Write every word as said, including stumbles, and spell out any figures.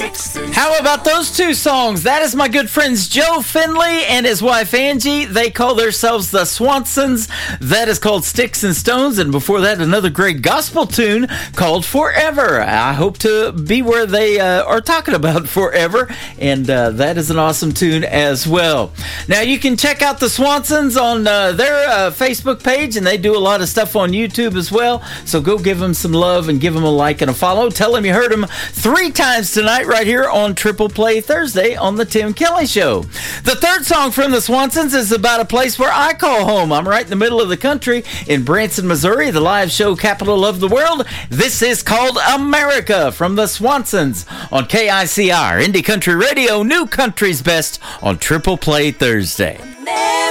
How about those two songs? That is my good friends Joe Finley and his wife Angie. They call themselves the Swansons. That is called Sticks and Stones. And before that, another great gospel tune called Forever. I hope to be where they uh, are talking about forever. And uh, that is an awesome tune as well. Now, you can check out the Swansons on uh, their uh, Facebook page, and they do a lot of stuff on YouTube as well. So go give them some love and give them a like and a follow. Tell them you heard them three times tonight right here on Triple Play Thursday on the Tim Kelly Show. The third song from the Swansons is about a place where I call home. I'm right in the middle of the country in Branson, Missouri, the live show capital of the world. This is called America from the Swansons on K I C R, Indie Country Radio, New Country's Best on Triple Play Thursday.